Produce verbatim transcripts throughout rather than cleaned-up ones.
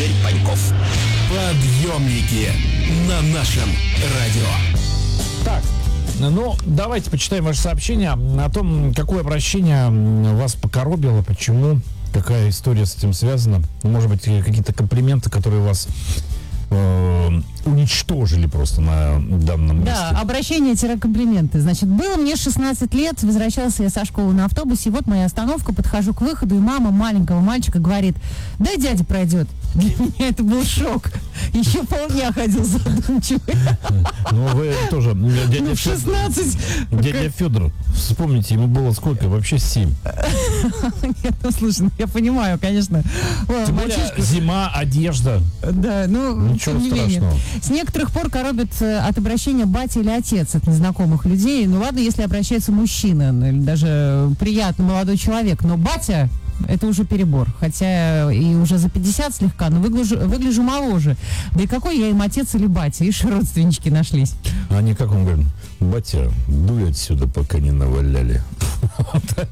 Игорь Паньков. Подъемники на нашем радио. Так, ну, давайте почитаем ваше сообщение о том, какое обращение вас покоробило, почему, какая история с этим связана. Может быть, какие-то комплименты, которые вас э, уничтожили просто на данном месте. Да, обращение-комплименты. Значит, было мне шестнадцать лет, возвращался я со школы на автобусе, и вот моя остановка, подхожу к выходу, и мама маленького мальчика говорит: дай дядя пройдет. Для меня это был шок. Еще полдня ходил задумчивый. Ну, вы тоже... Дядя Ну, в шестнадцать. Дядя Федор, вспомните, ему было сколько? Вообще семь. Нет, ну, слушай, я понимаю, конечно. Тем более зима, одежда. Да, ну, ничего тем не менее. страшного. С некоторых пор коробит от обращения батя или отец от незнакомых людей. Ну ладно, если обращается мужчина, ну, или даже приятный молодой человек, но батя — это уже перебор. Хотя и уже за пятьдесят слегка, но выгляжу, выгляжу моложе. Да и какой я им отец или батя? Ишь, родственнички нашлись. А они как он говорит: батя, дуй отсюда, пока не наваляли. Так.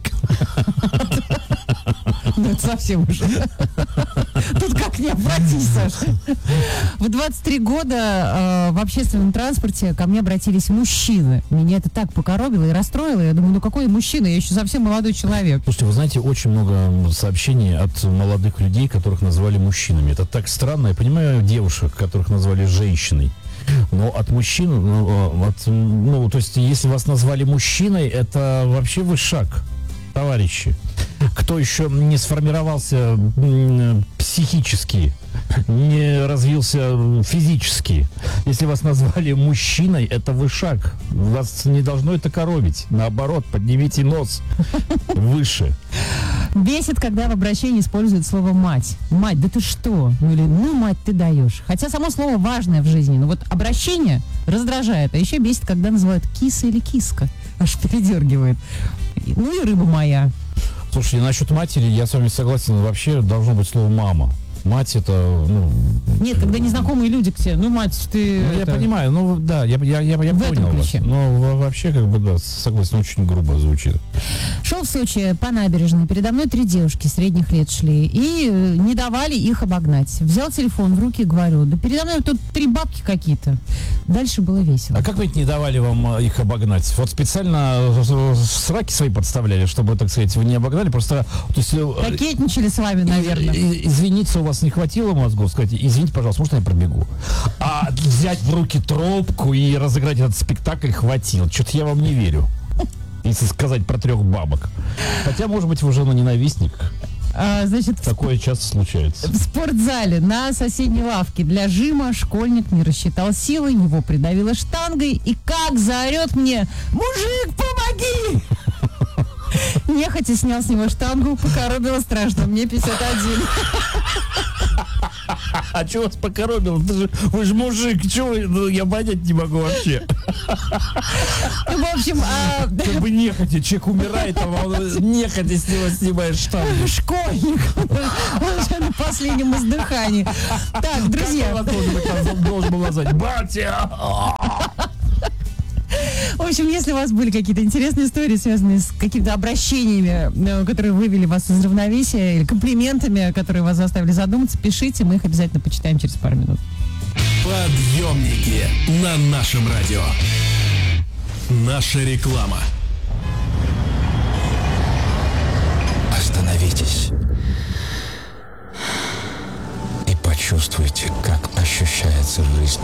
Ну, это совсем уже. Тут как не обратись, Саша. В двадцать три года э, в общественном транспорте ко мне обратились мужчины. Меня это так покоробило и расстроило. Я думаю, ну какой мужчина? Я еще совсем молодой человек. Слушайте, вы знаете, очень много сообщений от молодых людей, которых назвали мужчинами. Это так странно. Я понимаю девушек, которых назвали женщиной. Но от мужчин, ну, от, ну, то есть, если вас назвали мужчиной, это вообще высший шаг, товарищи. Кто еще не сформировался психически, не развился физически, если вас назвали мужчиной, это высший шаг. Вас не должно это коробить. Наоборот, поднимите нос выше. Бесит, когда в обращении используют слово «мать». Мать, да ты что? Ну или «ну, мать, ты даешь». Хотя само слово важное в жизни. Но вот обращение раздражает. А еще бесит, когда называют киса или киска. Аж передергивает. Ну и рыба моя. Слушайте, насчет матери я с вами согласен. Вообще должно быть слово «мама». Мать это, ну... Нет, когда незнакомые люди к тебе, ну, мать, ты... Ну, это... я понимаю, ну, да, я, я, я, я понял вас. Но вообще, как бы, да, согласен, очень грубо звучит. Шел в Сочи по набережной, передо мной три девушки средних лет шли, и не давали их обогнать. Взял телефон в руки и говорю: да передо мной тут три бабки какие-то. Дальше было весело. А как вы не давали вам их обогнать? Вот специально сраки свои подставляли, чтобы, так сказать, вы не обогнали, просто... То есть, кокетничали с вами, наверное. Извиниться у вас не хватило мозгов, сказать: извините, пожалуйста, можно я пробегу? А взять в руки трубку и разыграть этот спектакль хватило. Что-то я вам не верю, если сказать про трех бабок. Хотя, может быть, вы жена-ненавистник. А, значит, такое часто случается. В спортзале на соседней лавке для жима школьник не рассчитал силы, его придавило штангой, и как заорет мне: мужик, помоги! Нехотя снял с него штангу, покоробило страшно. Мне пятьдесят один. А что вас покоробило? Ты же, вы же мужик, что вы? Ну, я понять не могу вообще. В общем, а... как бы нехотя, человек умирает, а он нехотя с него снимает штангу. Школьник. Он же на последнем издыхании. Так, друзья. Должен был назвать: батя! В общем, если у вас были какие-то интересные истории, связанные с какими-то обращениями, которые вывели вас из равновесия, или комплиментами, которые вас заставили задуматься, пишите, мы их обязательно почитаем через пару минут. Подъемники на нашем радио. Наша реклама. Остановитесь и почувствуйте, как ощущается жизнь.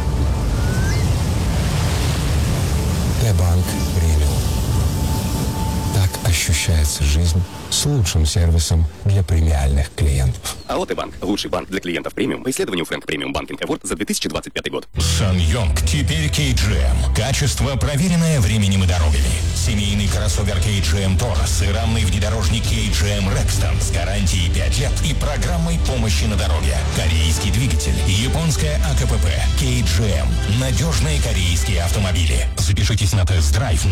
Т-банк премиум. Так ощущается жизнь с лучшим сервисом для премиальных клиентов. АО Т-банк. Лучший банк для клиентов премиум по исследованию Фрэнк Премиум Банкинг Эворд за две тысячи двадцать пятый год. Саньонг теперь кей джи эм. Качество, проверенное временем и дорогами. Семейный кроссовер кей джи эм Taurus и рамный внедорожник кей джи эм Rexton с гарантией пять лет и программой помощи на дороге. Корейский двигатель, японская АКПП, кей джи эм. Надежные корейские автомобили. Запишитесь на тест-драйв на